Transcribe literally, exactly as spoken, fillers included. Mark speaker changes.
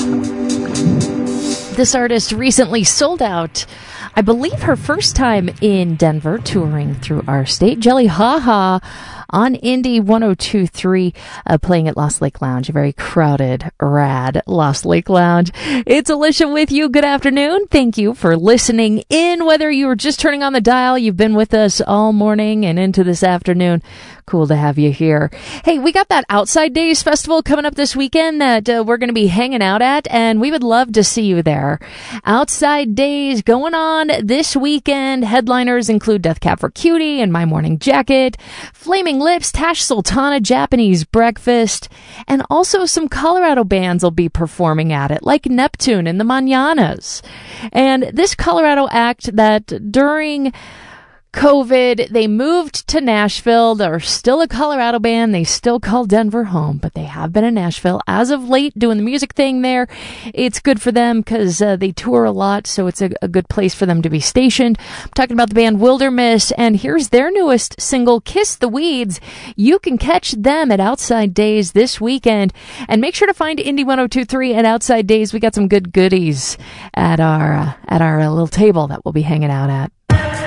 Speaker 1: This artist recently sold out, I believe, her first time in Denver touring through our state. Jelly Ha Ha on Indie one oh two point three, uh, playing at Lost Lake Lounge, a very crowded, rad Lost Lake Lounge. It's Alicia with you. Good afternoon. Thank you for listening in. Whether you were just turning on the dial, you've been with us all morning and into this afternoon. Cool to have you here. Hey, we got that Outside Days Festival coming up this weekend that uh, we're going to be hanging out at, and we would love to see you there. Outside Days going on this weekend. Headliners include Death Cab for Cutie and My Morning Jacket, Flaming Lips, Tash Sultana, Japanese Breakfast, and also some Colorado bands will be performing at it, like Neptune and the Mañanas. And this Colorado act that during COVID, they moved to Nashville. They're still a Colorado band. They still call Denver home, but they have been in Nashville as of late doing the music thing there. It's good for them because uh, they tour a lot, so it's a, a good place for them to be stationed. I'm talking about the band Wilderness, and here's their newest single, Kiss the Weeds. You can catch them at Outside Days this weekend, and make sure to find Indie one oh two point three at Outside Days. We got some good goodies at our uh, at our uh, little table that we'll be hanging out at.